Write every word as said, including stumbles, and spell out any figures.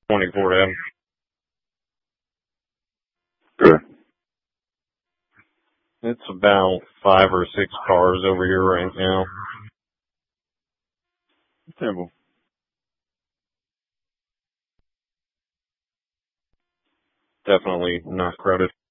twenty-four M. Good. It's about five or six cars over here right now. Terrible. Definitely not crowded.